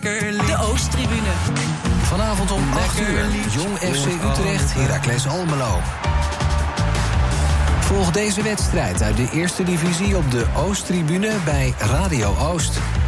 De Oosttribune. Vanavond om 8 uur. Jong FC Utrecht, Heracles Almelo. Volg deze wedstrijd uit de eerste divisie op de Oosttribune bij Radio Oost.